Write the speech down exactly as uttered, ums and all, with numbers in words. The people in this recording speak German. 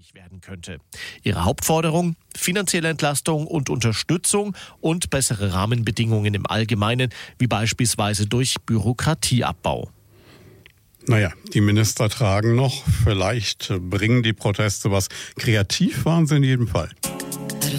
abhängig werden könnte. Ihre Hauptforderung: finanzielle Entlastung und Unterstützung und bessere Rahmenbedingungen im Allgemeinen, wie beispielsweise durch Bürokratieabbau. Naja, die Minister tragen noch. Vielleicht bringen die Proteste was. Kreativ waren sie in jedem Fall.